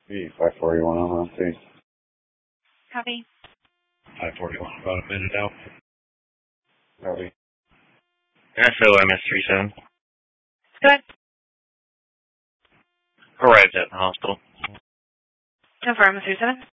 541 on round 2. Copy. 541, about a minute out. Copy. SO MS37. Good. Arrived at the hospital. Confirm, MS37.